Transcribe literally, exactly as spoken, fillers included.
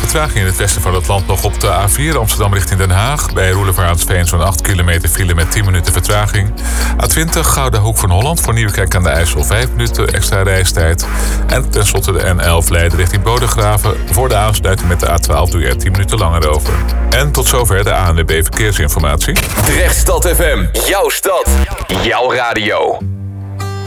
vertraging in het westen van het land nog op de A vier Amsterdam richting Den Haag. Bij Roelevaraansveen zo'n acht kilometer file met tien minuten vertraging. A twintig Gouden Hoek van Holland voor Nieuwekerk aan de IJssel vijf minuten extra reistijd. En tenslotte de N elf Leiden richting Bodegraven. Voor de aansluiting met de A twaalf doe je er tien minuten langer over. En tot zover de A N W B Verkeersinformatie. Drechtstad F M, jouw stad, jouw radio.